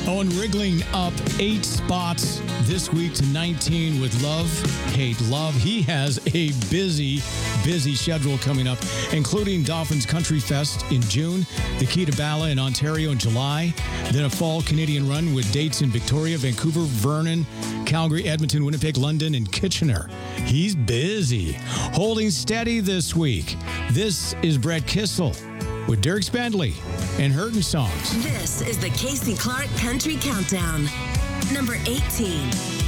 Owen wriggling up 8 spots this week to 19 with Love, Hate, Love. He has a busy schedule coming up, including Dolphins Country Fest in June, the Key to Bala in Ontario in July, then a fall Canadian run with dates in Victoria, Vancouver, Vernon, Calgary, Edmonton, Winnipeg, London, and Kitchener. He's busy. Holding steady this week. This is Brett Kissel with Derek Spendley and Hurtin Songs. This is the Casey Clark Country Countdown. Number 18.